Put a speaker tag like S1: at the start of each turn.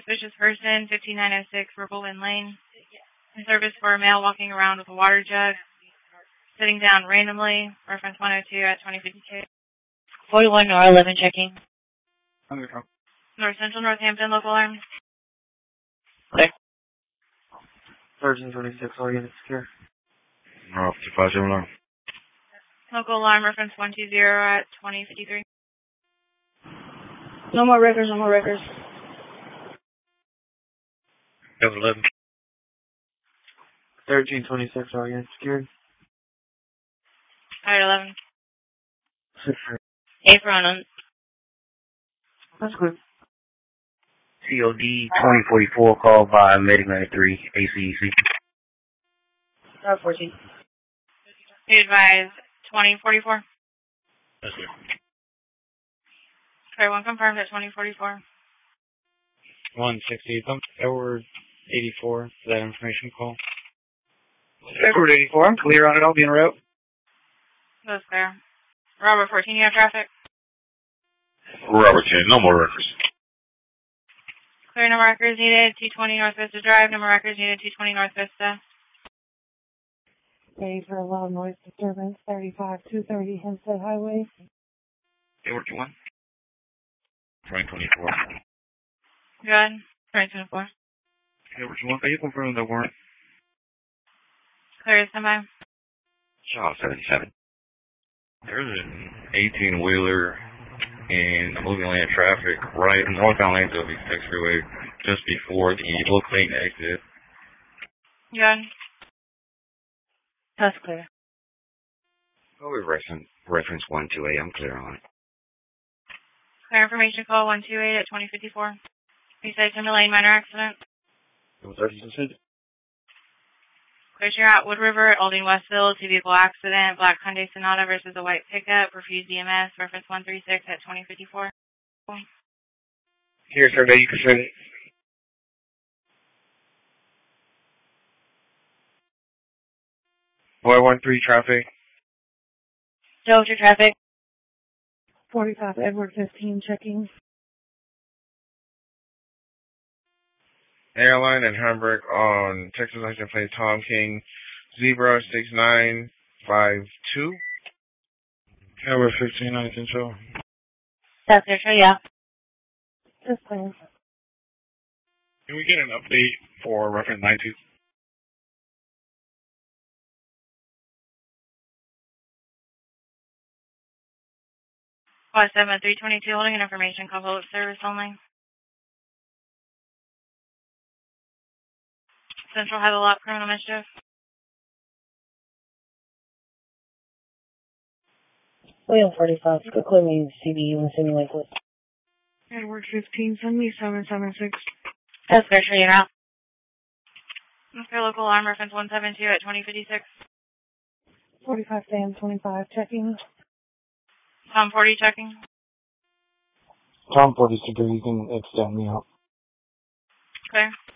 S1: suspicious person, 15906 Ripplewind Lane. In service for a male walking around with a water jug, sitting down randomly. Reference 102 at 2052.
S2: 41 Nor 11 checking.
S1: North Central Northampton, local alarm.
S2: Clear.
S3: Sergeant 26, all units secure.
S4: Off to 57 alarm.
S1: Local alarm, reference 120 at 2053.
S2: No more records, no more records.
S4: 11.
S3: 1326, all units secured.
S1: Alright, 11.
S3: 6.
S2: Apron.
S3: That's good.
S4: COD 2044 called by Medic 93 ACEC.
S2: 14.
S1: Be advised, 2044.
S4: That's good.
S1: Sorry, one confirmed at 2044.
S5: 160, pump Edward 84 for that information call.
S6: Edward 84, I'm clear on it. I'll be en route.
S1: That's clear. Robert 14, you have traffic?
S4: Robert 10, no more records.
S1: Clear, no records needed, 220 North Vista Drive, no records needed, 220 North Vista.
S7: Ready for a low noise disturbance, 35230 Hempstead Highway.
S4: Edward 1. 2024.
S1: Good. 2024.
S4: Edward 1, can you confirm the warrant?
S1: Clear, standby.
S4: Shaw 77. There's an 18-wheeler in moving lane traffic right northbound lane of the East Freeway just before the Oak Lane exit.
S1: Good.
S2: That's clear.
S4: Oh, we reference 128. I'm clear on it.
S1: Clear information call 128 at 2054. You say Timber Lane minor accident.
S4: What's that you said?
S1: Clear, you're at Wood River at Alding Westville, two-vehicle accident, black Hyundai Sonata versus a white pickup, refused EMS, reference 136 at 2054.
S6: Here, survey, you can send it. Boy 13 traffic.
S2: Delta traffic.
S7: 45 Edward 15 checking.
S6: Airline and Hamburg on Texas license plate Tom King 06952.
S5: Edward 15, I think so.
S2: That's clear, so yeah.
S7: Just clear.
S5: Can we get an update for reference 92?
S1: Class 7 at 322, holding an information call public service only. Central had a lot criminal mischief.
S2: William 45, go clear me CBU and send me Lakewood.
S7: Edward 15, send me 776.
S2: That's clear, so you're out.
S1: Okay, local alarm reference 172 at 2056.
S7: 45 Sam 25 checking.
S1: Tom 40 checking.
S5: Tom 40 secure, you can extend me out.
S1: Clear.